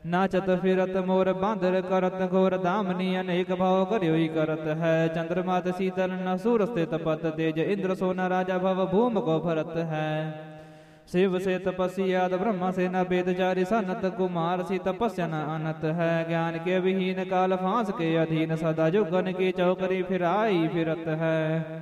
नाचत फिरत मोर बांदर करत घोर दामनी अनेक भाव करियो करत है। चंद्रमात शीतल न सूर स्थित पत तेज इंद्र सोना राजा भव भूम को भरत है। शिव से तपस्याद ब्रह्मा से न वेदचारी सनत कुमार सी तपस्या न अनत है। ज्ञान के विहीन काल फांस के अधीन सदा जुगन की चौकरी फिराई फिरत है।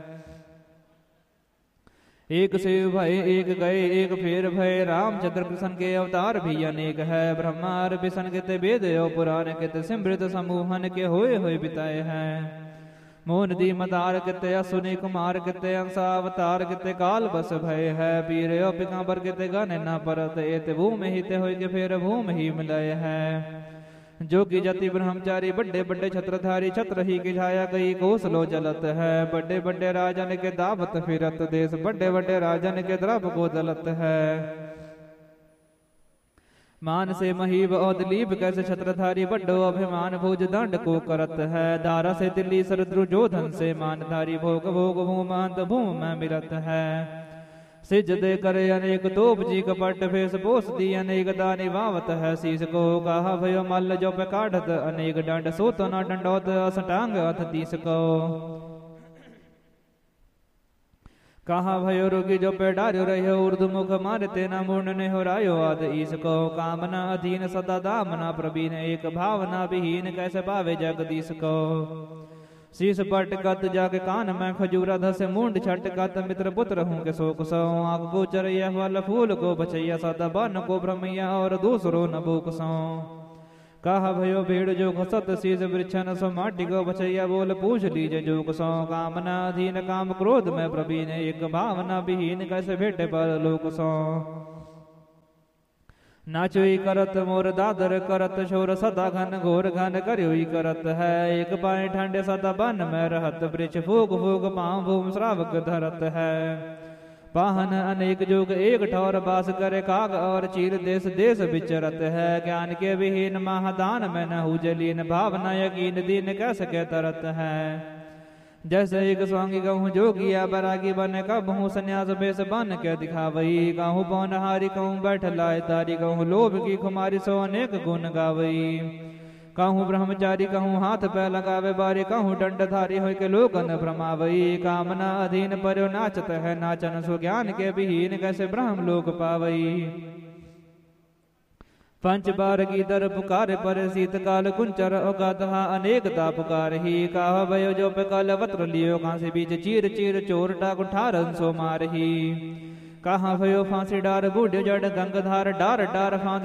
एक शिव भय एक गए एक फेर भय रामचंद्र कृष्ण के अवतार भी अनेक है। ब्रह्मार विष्णु के वेद और पुराण के सिमृत समूहन के होए बिताए हैं। मोहन दी मदार किते असुनी कुमार किते अंसावतार किते काल बस भय है। पीर पिकांबर किते गाने न परत एत भूमि ही ते होय के फेर भूमि ही मिलय है। जो की जाति ब्रह्मचारी बड़े बड़े छत्रधारी छत्र ही की छाया गई कोसलो चलत है। बड़े बड़े राजन के दावत फिरत देश बड़े बड़े राजन के द्रव को दलत है। मान से महीब और दिलीप कैसे छत्रधारी बड्डो अभिमान भोज दंड को करत है। दारा से दिल्ली शरद्रुजोधन से मानधारी भोग भोग भूमांत भूम में मिलत है। सिज दे करे अनेक तोप जी कपट फेस पोस दी अनेक दानी वावत है। शीस को कहा भयो मल्ल जो पे काढ़त अनेक डंड सोत न डंडोत असटांग अथ तीस को। कहा भयो रोगी जो पे डार्यो रहो उर्दू मुख मारते न मूर्ण ने हो रायो आद ईस को। कामना अधीन सदा दामना प्रवीण एक भावना विहीन कैसे पावे जगदीश को। शीश पटकत जाके कान में खजूरा धस मुंड छटकत मित्र पुत्र हूँ के शोक सो। आग को चरैया फल फूल को बचैया सदा बन को भ्रमैया और दूसरो न भूक सो। कहा भयो भीड़ जो घसत शीश वृक्षन सो माटी को बचैया बोल पूछ लीजे जोक सो। कामना अधीन काम क्रोध में प्रवीण एक भावना विहीन कैसे भेटे पर लोक सो। नाचोई करत मोर दादर करत शोर सदा घन घोर घन करियोई करत है। एक पाए ठंडे सदा बन में रहत वृक्ष फूक फूक पाँव भूम श्रावक धरत है। वाहन अनेक जुग एक ठौर बास करे काग और चीर देश देश विचरत है। ज्ञान के विहीन महादान में न हुजलीन भावना यकीन दीन कैसे के तरत है। जैसे एक स्वांगी कहूँ जोगिया बैरागी बने कबहूँ संन्यास बेस बन के दिखावई। कहूँ पौनहारी कहूँ बैठ लाए तारी कहूँ लोभ की खुमारी सो अनेक गुण गावई। कहूँ ब्रह्मचारी कहूँ हाथ पे लगावे बारी कहूँ दंडधारी हो के लोगन भ्रमावई। कामना अधीन पर्यो नाचत है नाचन सो ज्ञान के विहीन कैसे ब्रह्म लोक पावई। पंच बार की दर पुकार पर शीतकाल कुंचर अगाधा अनेकता पुकार ही। कहा भयो जो पे काल वत्र लियो कांसे बीच चीर चीर चोर डाक उठारन सो मार ही। कहा भयो फांसी डार बूढ़ जड़ गंगधार डार डार फांस